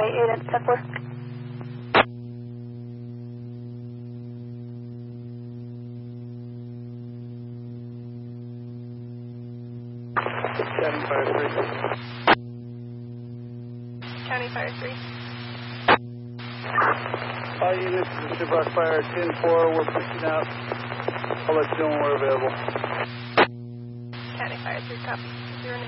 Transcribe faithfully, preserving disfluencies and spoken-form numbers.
eight at ten four. County Fire three. County Fire three. All units to Shiprock Fire ten four, we're pushing out. I'll let you know when we're available. County Fire three, copy. Zero